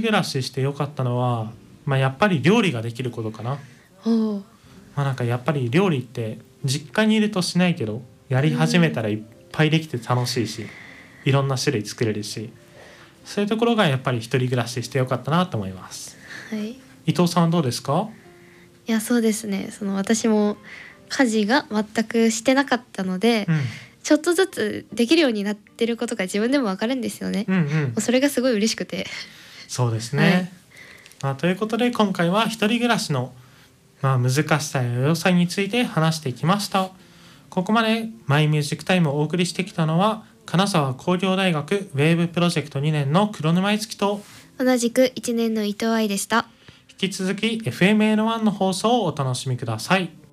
暮らししてよかったのは、やっぱり料理ができることかな。 おー。 なんかやっぱり料理って実家にいるとしないけど、やり始めたらいっぱいできて楽しいし、いろんな種類作れるし、そういうところがやっぱり一人暮らししてよかったなと思います。 はい。 伊藤さんはどうですか？ いや、そうですね。私も家事が全くしてなかったので、 うん、 ちょっとずつできるようになってることが自分でもわかるんですよね。 うんうん、 それがすごい嬉しくて。 そうですはい。 ね。ということで今回は一人暮らしの、難しさや良さについて話してきました。ここまでマイミュージックタイムをお送りしてきたのは金沢工業大学ウェーブプロジェクト2年の黒沼いつきと、 同じく1年の伊藤愛でした。 引き続き FMN1 の放送をお楽しみください。